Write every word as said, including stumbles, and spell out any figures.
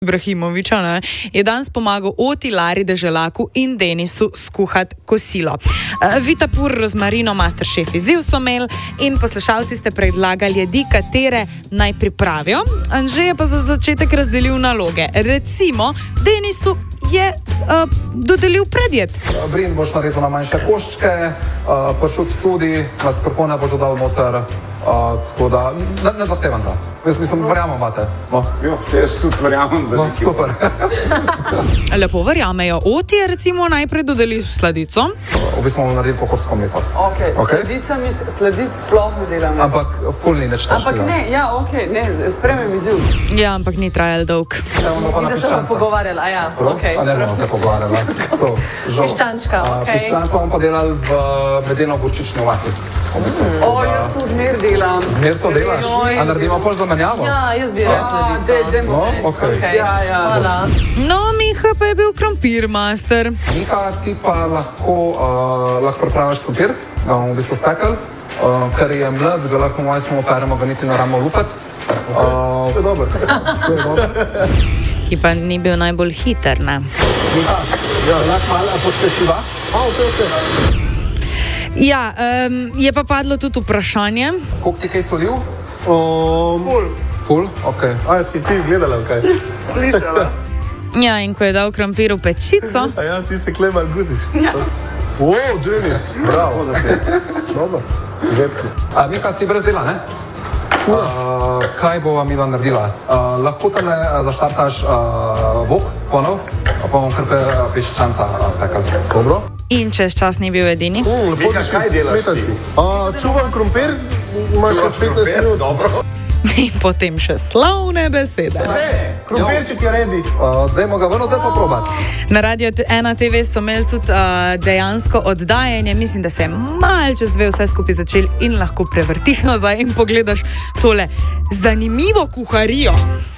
Ibrahimoviča, ne, je danes pomagal Oti, Lari, Deželaku in Denisu skuhati kosilo. Uh, Vita Pur, Rozmarino, Masterchef izziv so imeli in poslušalci ste predlagali jedi, katere naj pripravijo. Anže je pa za začetek razdelil naloge. Recimo, Denisu je uh, dodelil predjed. Brin boš narezal na manjše koščke, uh, pršut tudi, na skorpone boš dodal motor, uh, tako da ne, ne zahtevam ga. Jaz mislim, verjamem vate. No. Jo, jaz tudi verjamem, da no, nekaj. Super. Lepo verjamejo. Oti je recimo najprej dodelil sladico. V bistvu bomo naredili pohorsko mleto. Ok, okay? sladicami, sladic sploh ne delam. Ampak ful ni nič težkega. Ampak ne, ja, ok, ne, spremem izziv. Ja, ampak ni trajal dolg. In da se bomo pogovarjali, a ja, ok. A ne bomo se pogovarjali. So, Piščančka, ok. Piščančka bomo pa delali v medeno-gorčični vati. Mm. O, jaz to zmer delam. Zmer to delaš? A naredimo pol zamenjavo? Ja, jaz bi res sladico. No, ok. Ja, ja. Hvala. No, Miha pa je bil krompir master. Miha, ti pa lahko, uh, lahko pripraviš krompir, ga bomo v bistvu spekali, uh, ker je mlad, ga lahko malo samo operemo, ga niti ne rabimo lupati. Uh, to je dobro. To je dobro. Ki pa ni bil najbolj hiter, ne? Miha, ja, lahko malo podpešiva. A, ok, ok. Ja, um, je pa padlo tudi vprašanje. Koliko si kaj solil? Um, Ful. Ful, ok. a, si ti gledala kaj? Slišala. Ja, in ko je dal krompir v pečico, A ja, ti se Klebar guziš. Ja. O, Denis, bravo, da si. Dobro, žepki. A, Miha, si brez dela, ne? Uh, kaj bova Mila naredila? Uh, lahko tam zaštartaš uh, vok, ponov, pa bomo kar piščanca uh, spekali. Dobro. in čez čas ni bil edini. Mm, lepo, da kaj delaš ti? Uh, čuvam krompir, imaš še petnajst minut. Dobro. In potem še slavne besede. Krompirček je redi. Uh, dajmo ga ven vzeti pa probati. Na Radio ena te ve so imeli tudi uh, dejansko oddajanje. Mislim, da se je mal čez dve vse skupaj začeli in lahko prevrtiš nazaj in pogledaš tole zanimivo kuharijo.